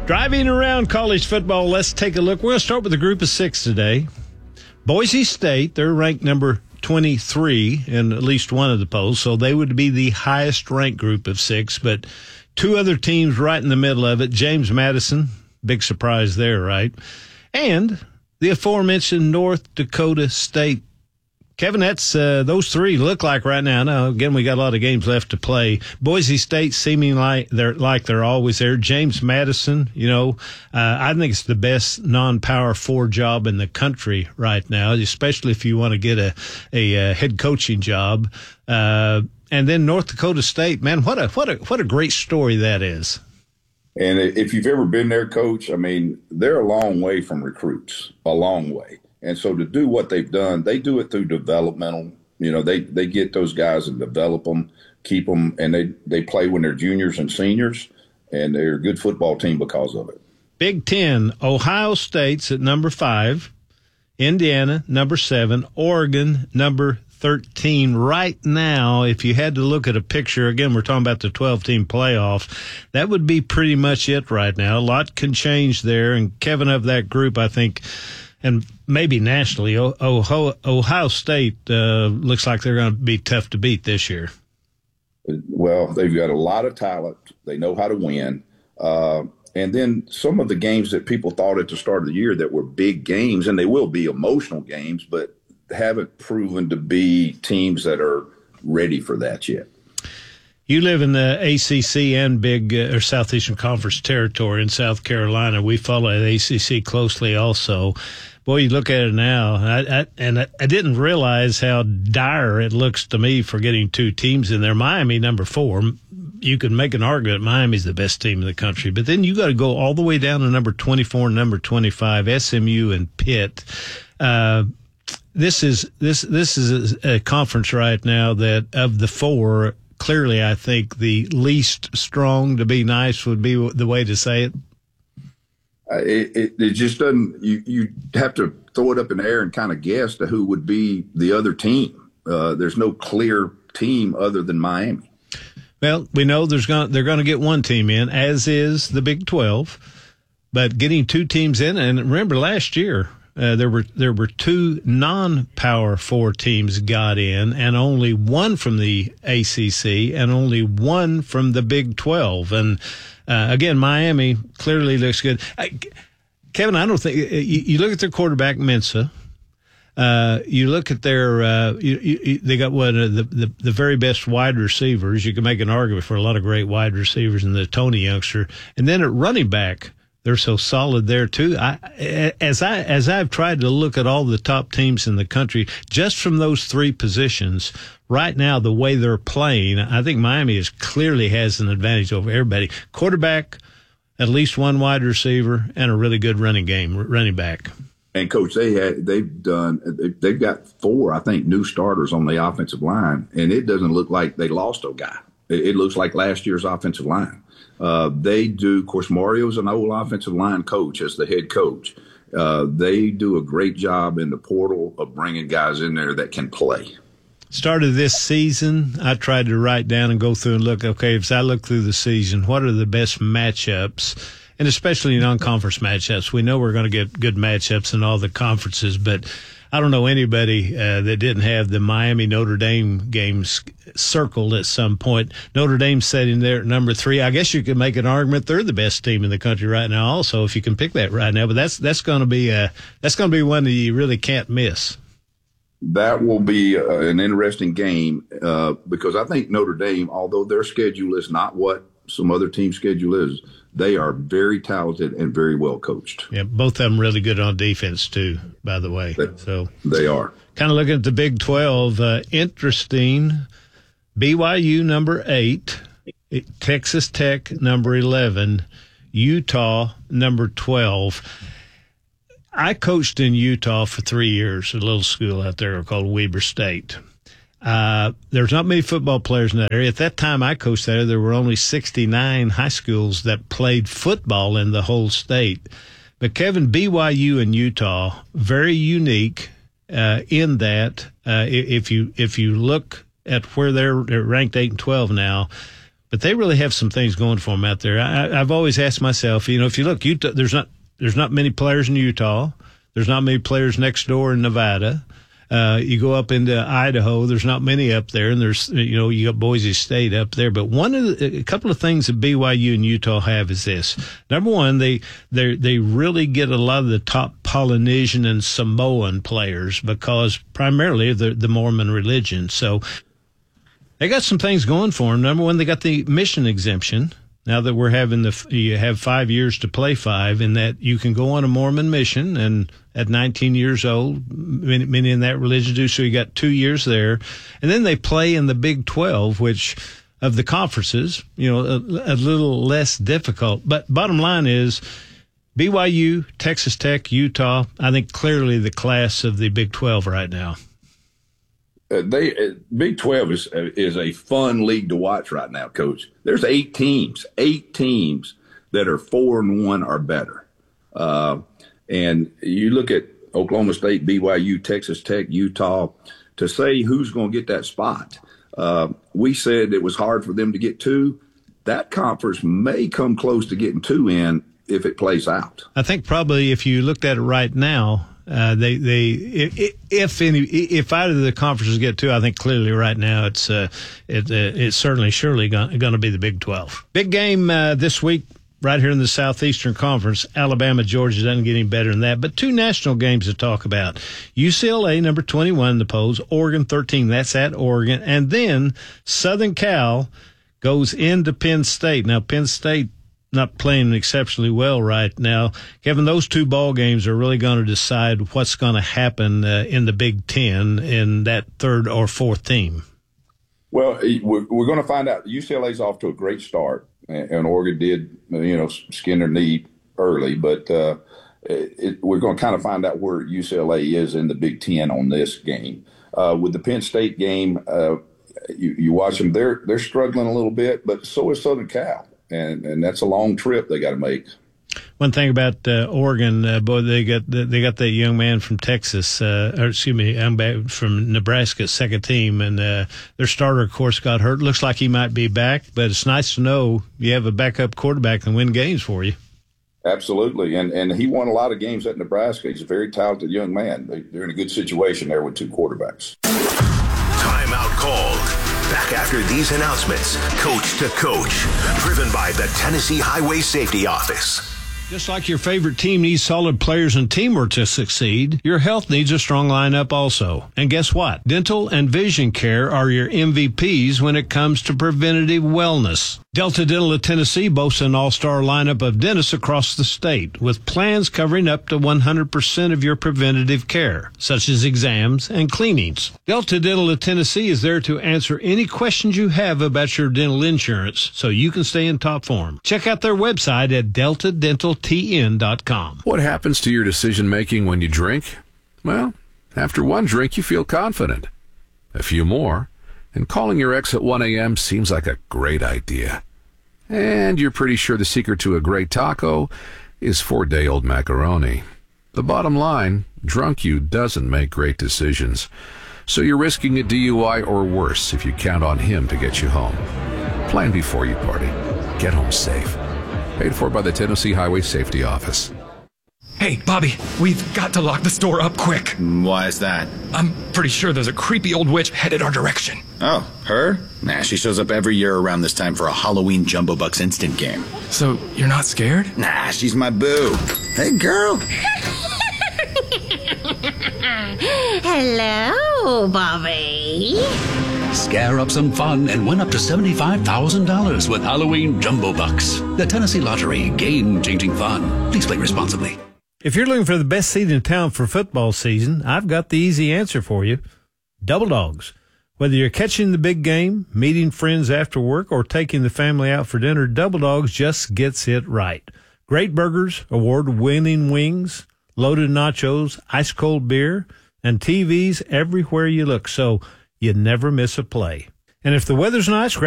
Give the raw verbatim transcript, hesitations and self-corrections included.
Driving around college football, let's take a look. We're going to start with a group of six today. Boise State, they're ranked number twenty-three in at least one of the polls, so they would be the highest ranked group of six. But two other teams right in the middle of it, James Madison, big surprise there, right? And the aforementioned North Dakota State. Kevin, that's uh, those three look like right now. Now, again, we got a lot of games left to play. Boise State seeming like they're like they're always there. James Madison, you know, uh, I think it's the best non-power four job in the country right now, especially if you want to get a a, a head coaching job. Uh, and then North Dakota State, man, what a what a what a great story that is. And if you've ever been there, Coach, I mean, they're a long way from recruits, a long way. And so to do what they've done, they do it through developmental. You know, they, they get those guys and develop them, keep them, and they, they play when they're juniors and seniors, and they're a good football team because of it. Big Ten, Ohio State's at number five, Indiana, number seven, Oregon, number thirteen. Right now, if you had to look at a picture, again, we're talking about the twelve-team playoff, that would be pretty much it right now. A lot can change there, and Kevin, of that group, I think, and maybe nationally, Ohio, Ohio State uh, looks like they're going to be tough to beat this year. Well, they've got a lot of talent. They know how to win. Uh, and then some of the games that people thought at the start of the year that were big games, and they will be emotional games, but haven't proven to be teams that are ready for that yet. You live in the A C C and Big uh, or Southeastern Conference territory in South Carolina. We follow the A C C closely also. Boy, you look at it now, I, I, and I, I didn't realize how dire it looks to me for getting two teams in there. Miami, number four. You can make an argument Miami's the best team in the country, but then you got to go all the way down to number twenty-four and number twenty-five, S M U and Pitt. Uh, this is this this is a, a conference right now that of the four, clearly, I think the least strong, to be nice, would be the way to say it. Uh, it, it, it just doesn't. You you have to throw it up in the air and kind of guess to who would be the other team. Uh, there's no clear team other than Miami. Well, we know there's going they're going to get one team in, as is the Big twelve, but getting two teams in, and remember last year. Uh, there were there were two non-power four teams got in, and only one from the A C C, and only one from the Big twelve. And uh, again, Miami clearly looks good. I, Kevin, I don't think you, you look at their quarterback Mensa. Uh, you look at their uh, you, you, they got one of the, the the very best wide receivers. You can make an argument for a lot of great wide receivers in the Tony youngster, and then at running back. They're so solid there too. I, as I as I've tried to look at all the top teams in the country, just from those three positions, right now the way they're playing, I think Miami is clearly has an advantage over everybody. Quarterback, at least one wide receiver, and a really good running game, running back. And Coach, they had they've done they've got four, I think, new starters on the offensive line, and it doesn't look like they lost a guy. It, it looks like last year's offensive line. Uh, they do, of course, Mario's an old offensive line coach as the head coach. Uh, they do a great job in the portal of bringing guys in there that can play. Start of this season, I tried to write down and go through and look, okay, as I look through the season, what are the best matchups? And especially non-conference matchups. We know we're going to get good matchups in all the conferences, but I don't know anybody uh, that didn't have the Miami-Notre Dame games circled at some point. Notre Dame sitting there at number three. I guess you could make an argument they're the best team in the country right now also, if you can pick that right now. But that's that's going to be a, that's going to be one that you really can't miss. That will be uh, an interesting game uh, because I think Notre Dame, although their schedule is not what some other team's schedule is, they are very talented and very well coached. Yeah, both of them really good on defense too, by the way. They, so they are. Kind of looking at the Big twelve, uh, interesting. B Y U number eight, Texas Tech number eleven, Utah number twelve. I coached in Utah for three years, a little school out there called Weber State. Uh, there's not many football players in that area. At that time I coached there, there were only sixty-nine high schools that played football in the whole state. But, Kevin, B Y U and Utah, very unique uh, in that uh, if you if you look at where they're, they're ranked eight and twelve now, but they really have some things going for them out there. I, I've always asked myself, you know, if you look, Utah, there's not there's not many players in Utah. There's not many players next door in Nevada. Uh, you go up into Idaho, there's not many up there, and there's, you know, you got Boise State up there. But one of the, a couple of things that B Y U and Utah have is this. Number one, they, they, they really get a lot of the top Polynesian and Samoan players because primarily of the, the Mormon religion. So they got some things going for them. Number one, they got the mission exemption. Now that we're having the, you have five years to play five, in that you can go on a Mormon mission, and at nineteen years old, many, many in that religion do, so you got two years there. And then they play in the Big twelve, which of the conferences, you know, a, a little less difficult. But bottom line is B Y U, Texas Tech, Utah, I think clearly the class of the Big twelve right now. Uh, they uh, Big twelve is is a fun league to watch right now, Coach. There's eight teams, eight teams that are four and one or better. Uh, and you look at Oklahoma State, B Y U, Texas Tech, Utah, to say who's going to get that spot. Uh, we said it was hard for them to get two. That conference may come close to getting two in if it plays out. I think probably if you looked at it right now, Uh, they, they, if, if any, if either of the conferences get two, I think clearly right now it's, uh, it, uh, it's certainly surely going to be the Big twelve. Big game, uh, this week right here in the Southeastern Conference. Alabama, Georgia doesn't get any better than that, but two national games to talk about. U C L A, number twenty-one in the polls, Oregon thirteen, that's at Oregon. And then Southern Cal goes into Penn State. Now, Penn State, not playing exceptionally well right now. Kevin, those two ball games are really going to decide what's going to happen uh, in the Big Ten in that third or fourth team. Well, we're, we're going to find out. U C L A's off to a great start, and Oregon did, you know, skin their knee early, but uh, it, we're going to kind of find out where U C L A is in the Big Ten on this game. Uh, with the Penn State game, uh, you, you watch them; they're they're struggling a little bit, but so is Southern Cal. And and that's a long trip they got to make. One thing about uh, Oregon, uh, boy, they got they got that young man from Texas, uh, or excuse me, I'm back from Nebraska, second team, and uh, their starter, of course, got hurt. Looks like he might be back, but it's nice to know you have a backup quarterback that can win games for you. Absolutely, and and he won a lot of games at Nebraska. He's a very talented young man. They, they're in a good situation there with two quarterbacks. Timeout called. Back after these announcements, Coach to Coach, driven by the Tennessee Highway Safety Office. Just like your favorite team needs solid players and teamwork to succeed, your health needs a strong lineup also. And guess what? Dental and vision care are your M V Ps when it comes to preventative wellness. Delta Dental of Tennessee boasts an all-star lineup of dentists across the state, with plans covering up to one hundred percent of your preventative care, such as exams and cleanings. Delta Dental of Tennessee is there to answer any questions you have about your dental insurance so you can stay in top form. Check out their website at delta dental t n dot com. What happens to your decision-making when you drink? Well, after one drink, you feel confident. A few more, and calling your ex at one a.m. seems like a great idea. And you're pretty sure the secret to a great taco is four-day-old macaroni. The bottom line, drunk you doesn't make great decisions. So you're risking a D U I or worse if you count on him to get you home. Plan before you party. Get home safe. Paid for by the Tennessee Highway Safety Office. Hey, Bobby, we've got to lock the store up quick. Why is that? I'm pretty sure there's a creepy old witch headed our direction. Oh, her? Nah, she shows up every year around this time for a Halloween Jumbo Bucks instant game. So, you're not scared? Nah, she's my boo. Hey, girl. Hello, Bobby. Scare up some fun and win up to seventy-five thousand dollars with Halloween Jumbo Bucks. The Tennessee Lottery, game-changing fun. Please play responsibly. If you're looking for the best seat in town for football season, I've got the easy answer for you. Double Dogs. Whether you're catching the big game, meeting friends after work, or taking the family out for dinner, Double Dogs just gets it right. Great burgers, award-winning wings, loaded nachos, ice-cold beer, and T Vs everywhere you look, so you never miss a play. And if the weather's nice,